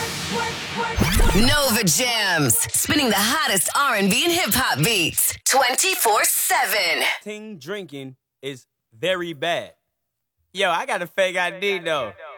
Nova Jams, spinning the hottest R&B and hip-hop beats 24/7. Ting drinking is very bad. Yo, I got a fake ID though.